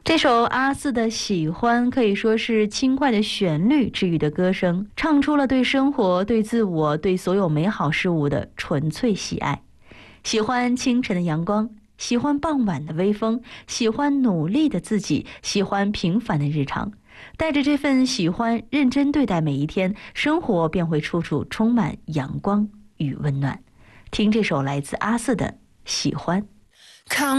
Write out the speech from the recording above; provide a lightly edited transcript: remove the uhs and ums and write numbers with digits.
这首阿四的喜欢可以说是轻快的旋律治愈的歌声，唱出了对生活、对自我、对所有美好事物的纯粹喜爱。喜欢清晨的阳光，喜欢傍晚的微风，喜欢努力的自己，喜欢平凡的日常。带着这份喜欢，认真对待每一天，生活便会处处充满阳光与温暖。听这首来自阿四的喜欢。